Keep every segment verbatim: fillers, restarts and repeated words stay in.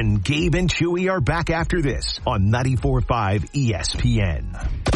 Jen, Gabe, and Chewy are back after this on ninety-four point five E S P N.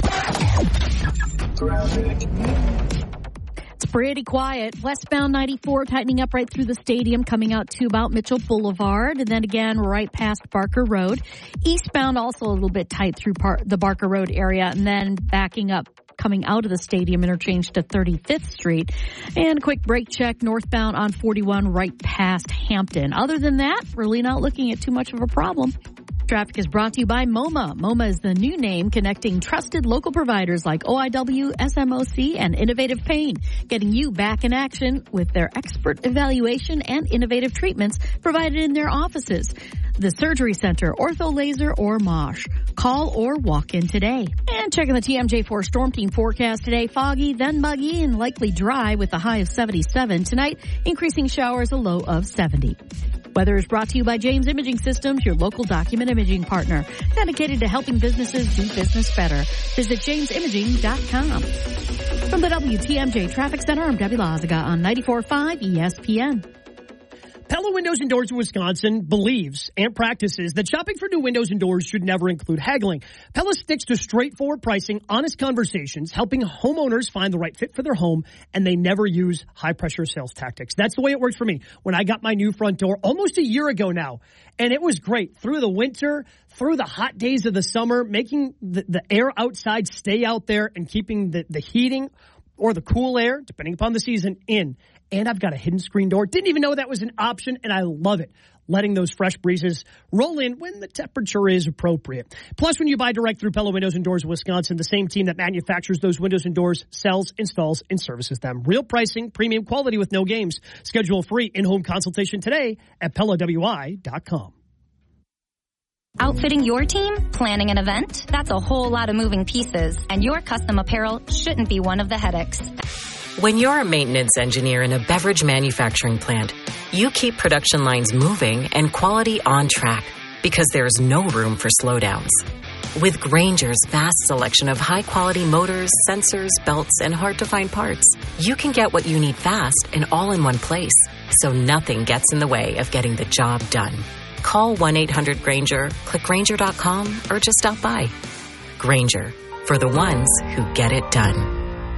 It's pretty quiet. Westbound ninety-four tightening up right through the stadium, coming out to about Mitchell Boulevard, and then again right past Barker Road. Eastbound also a little bit tight through par- the Barker Road area, and then backing up coming out of the stadium interchange to thirty-fifth Street. And a quick brake check northbound on forty-one right past Hampton. Other than that, really not looking at too much of a problem. Traffic is brought to you by MoMA. MoMA is the new name connecting trusted local providers like O I W, S M O C, and Innovative Pain, getting you back in action with their expert evaluation and innovative treatments provided in their offices. The Surgery Center, Ortho Laser, or Mosh. Call or walk in today. And checking the T M J four Storm Team forecast today, foggy, then muggy, and likely dry with a high of seventy-seven. Tonight, increasing showers, a low of seventy. Weather is brought to you by James Imaging Systems, your local document imaging partner, dedicated to helping businesses do business better. Visit james imaging dot com. From the W T M J Traffic Center, I'm Debbie Lazaga on ninety-four point five E S P N. Pella Windows and Doors of Wisconsin believes and practices that shopping for new windows and doors should never include haggling. Pella sticks to straightforward pricing, honest conversations, helping homeowners find the right fit for their home, and they never use high-pressure sales tactics. That's the way it worked for me when I got my new front door almost a year ago now, and it was great. Through the winter, through the hot days of the summer, making the, the air outside stay out there and keeping the, the heating or the cool air, depending upon the season, in. And I've got a hidden screen door. Didn't even know that was an option, and I love it. Letting those fresh breezes roll in when the temperature is appropriate. Plus, when you buy direct through Pella Windows and Doors of Wisconsin, the same team that manufactures those windows and doors sells, installs, and services them. Real pricing, premium quality with no games. Schedule a free in-home consultation today at Pella W I dot com. Outfitting your team? Planning an event? That's a whole lot of moving pieces, and your custom apparel shouldn't be one of the headaches. When you're a maintenance engineer in a beverage manufacturing plant, you keep production lines moving and quality on track because there's no room for slowdowns. With Grainger's vast selection of high-quality motors, sensors, belts, and hard-to-find parts, you can get what you need fast and all in one place, so nothing gets in the way of getting the job done. Call one eight hundred Grainger, click Grainger dot com, or just stop by. Grainger, for the ones who get it done.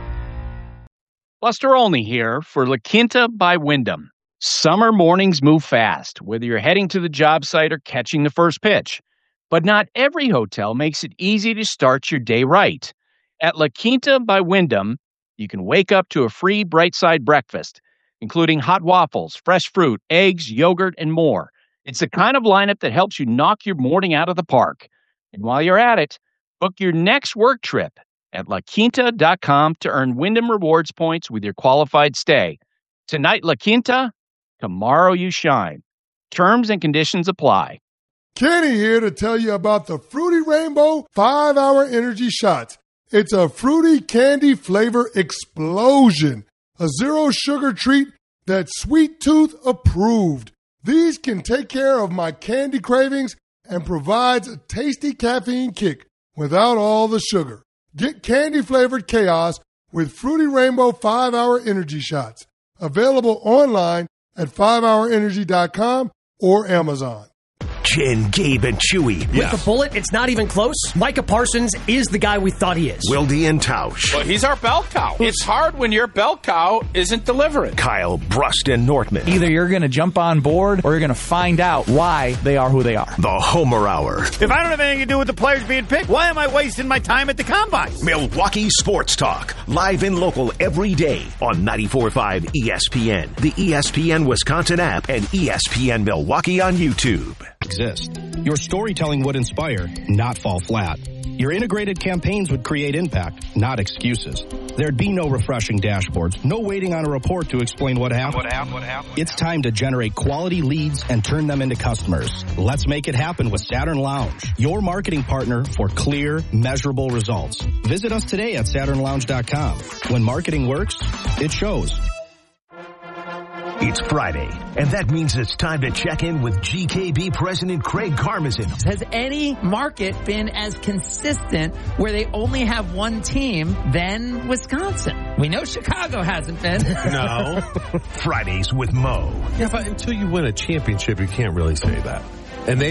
Buster Olney here for La Quinta by Wyndham. Summer mornings move fast, whether you're heading to the job site or catching the first pitch. But not every hotel makes it easy to start your day right. At La Quinta by Wyndham, you can wake up to a free Bright Side breakfast, including hot waffles, fresh fruit, eggs, yogurt, and more. It's the kind of lineup that helps you knock your morning out of the park. And while you're at it, book your next work trip at la quinta dot com to earn Wyndham Rewards points with your qualified stay. Tonight, La Quinta, tomorrow you shine. Terms and conditions apply. Kenny here to tell you about the Fruity Rainbow five hour Energy Shots. It's a fruity candy flavor explosion. A zero-sugar treat that's Sweet Tooth approved. These can take care of my candy cravings and provides a tasty caffeine kick without all the sugar. Get candy-flavored chaos with Fruity Rainbow five hour Energy Shots. Available online at five hour energy dot com or Amazon. Jen, Gabe, and Chewy. With the bullet, it's not even close. Micah Parsons is the guy we thought he is. Wildy and Tausch. Well, he's our bell cow. It's hard when your bell cow isn't delivering. Kyle, Brust, and Nortman. Either you're going to jump on board or you're going to find out why they are who they are. The Homer Hour. If I don't have anything to do with the players being picked, why am I wasting my time at the Combine? Milwaukee Sports Talk. Live and local every day on ninety-four point five E S P N, the E S P N Wisconsin app, and E S P N Milwaukee on YouTube. Exist. Your storytelling would inspire, not fall flat. Your integrated campaigns would create impact, not excuses. There'd be no refreshing dashboards, no waiting on a report to explain what happened. What happened? What happened? It's time to generate quality leads and turn them into customers. Let's make it happen with Saturn Lounge, your marketing partner for clear, measurable results. Visit us today at saturn lounge dot com. When marketing works, it shows. It's Friday, and that means it's time to check in with G K B President Craig Karmazin. Has any market been as consistent where they only have one team than Wisconsin? We know Chicago hasn't been. No. Fridays with Mo. Yeah, but until you win a championship, you can't really say that. And they